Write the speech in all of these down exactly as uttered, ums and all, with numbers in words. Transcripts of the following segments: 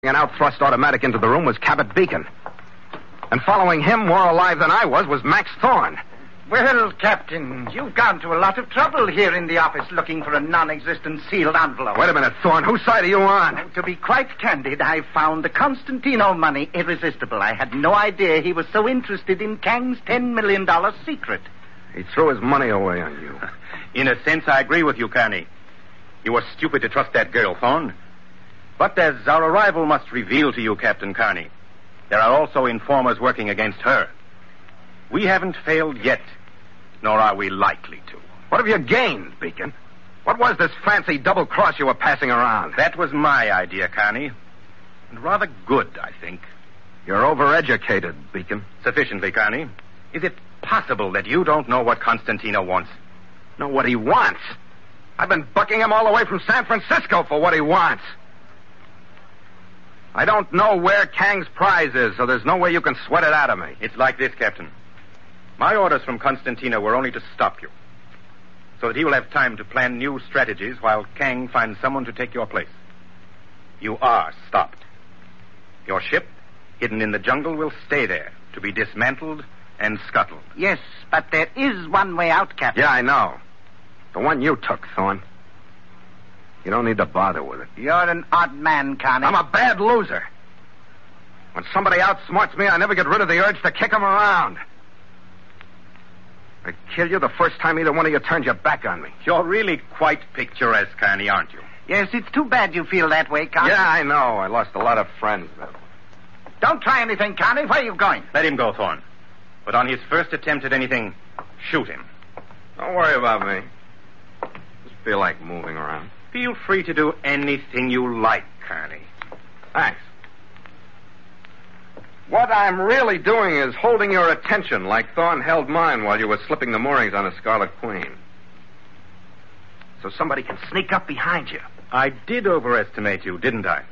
An out-thrust automatic into the room was Cabot Beacon. And following him, more alive than I was, was Max Thorne. Well, Captain, you've gone to a lot of trouble here in the office looking for a non-existent sealed envelope. Wait a minute, Thorne. Whose side are you on? Oh, to be quite candid, I found the Constantino money irresistible. I had no idea he was so interested in Kang's ten million dollars secret. He threw his money away on you. In a sense, I agree with you, Kearney. You were stupid to trust that girl, Thorne. But as our arrival must reveal to you, Captain Kearney, there are also informers working against her. We haven't failed yet, nor are we likely to. What have you gained, Beacon? What was this fancy double cross you were passing around? That was my idea, Kearney. And rather good, I think. You're overeducated, Beacon. Sufficiently, Kearney. Is it possible that you don't know what Constantino wants? Know what he wants? I've been bucking him all the way from San Francisco for what he wants. I don't know where Kang's prize is, so there's no way you can sweat it out of me. It's like this, Captain. My orders from Constantino were only to stop you, so that he will have time to plan new strategies while Kang finds someone to take your place. You are stopped. Your ship, hidden in the jungle, will stay there to be dismantled and scuttled. Yes, but there is one way out, Captain. Yeah, I know. The one you took, Thorne. You don't need to bother with it. You're an odd man, Kearney. I'm a bad loser. When somebody outsmarts me, I never get rid of the urge to kick him around. I'd kill you the first time either one of you turned your back on me. You're really quite picturesque, Kearney, aren't you? Yes, it's too bad you feel that way, Kearney. Yeah, I know. I lost a lot of friends. Don't try anything, Kearney. Where are you going? Let him go, Thorne. But on his first attempt at anything, shoot him. Don't worry about me. Just feel like moving around. Feel free to do anything you like, Kearney. Thanks. What I'm really doing is holding your attention like Thorne held mine while you were slipping the moorings on a Scarlet Queen. So somebody can sneak up behind you. I did overestimate you, didn't I?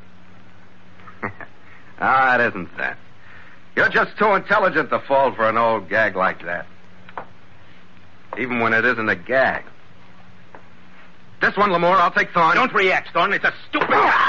Ah, it isn't that. You're just too intelligent to fall for an old gag like that. Even when it isn't a gag. This one, Lamore, I'll take Thorne. Don't react, Thorne. It's a stupid...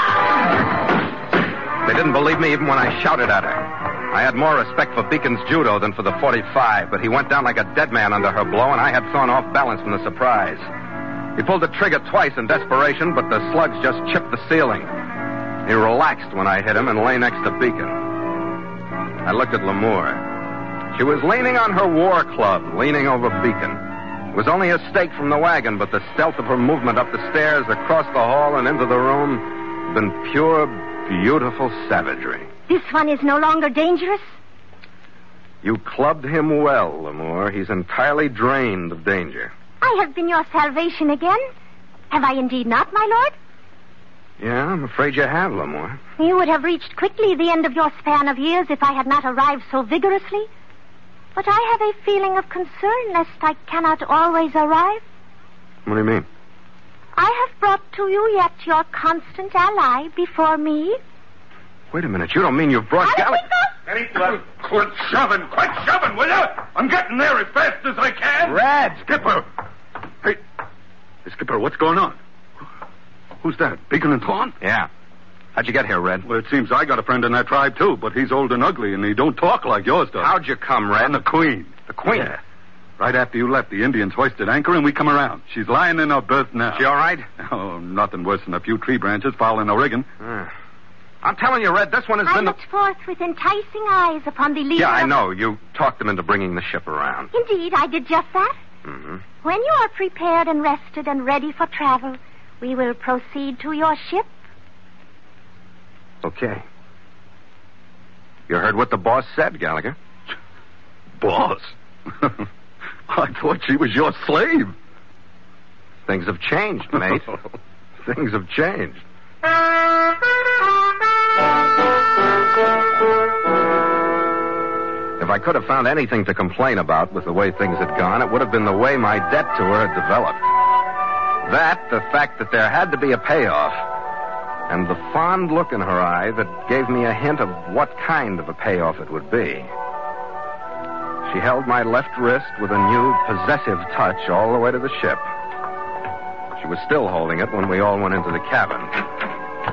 They didn't believe me even when I shouted at her. I had more respect for Beacon's judo than for the forty-five, but he went down like a dead man under her blow, and I had Thorne off balance from the surprise. He pulled the trigger twice in desperation, but the slugs just chipped the ceiling. He relaxed when I hit him and lay next to Beacon. I looked at Lamore. She was leaning on her war club, leaning over Beacon. It was only a stake from the wagon, but the stealth of her movement up the stairs, across the hall, and into the room had been pure, beautiful savagery. This one is no longer dangerous? You clubbed him well, Lamore. He's entirely drained of danger. I have been your salvation again. Have I indeed not, my lord? Yeah, I'm afraid you have, Lamore. You would have reached quickly the end of your span of years if I had not arrived so vigorously. But I have a feeling of concern lest I cannot always arrive. What do you mean? I have brought to you yet your constant ally before me. Wait a minute. You don't mean you've brought Gallagher? Any blood? Quit shoving. Quit shoving, will you? I'm getting there as fast as I can. Rad! Skipper! Hey, Skipper, what's going on? Who's that? Beacon and Thorne? Yeah. How'd you get here, Red? Well, it seems I got a friend in that tribe, too, but he's old and ugly, and he don't talk like yours does. How'd you come, Red? And the Queen. The Queen? Yeah. Right after you left, the Indians hoisted anchor, and we come around. She's lying in her berth now. She all right? Oh, nothing worse than a few tree branches fouling her rigging. Uh, I'm telling you, Red, this one has I been... looked the... forth with enticing eyes upon the leader. Yeah, I know. You talked them into bringing the ship around. Indeed, I did just that. Mm-hmm. When you are prepared and rested and ready for travel, we will proceed to your ship. Okay. You heard what the boss said, Gallagher? Boss? I thought she was your slave. Things have changed, mate. Things have changed. If I could have found anything to complain about with the way things had gone, it would have been the way my debt to her had developed. That, the fact that there had to be a payoff, and the fond look in her eye that gave me a hint of what kind of a payoff it would be. She held my left wrist with a new, possessive touch all the way to the ship. She was still holding it when we all went into the cabin.